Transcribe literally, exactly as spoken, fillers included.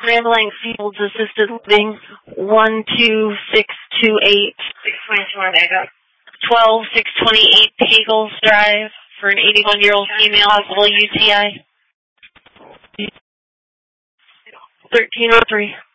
Grand Blanc Fields Assisted Living, one two six two eight, twelve six twenty-eight Pagels Drive for an eighty-one-year-old female, possible U T I. thirteen oh three.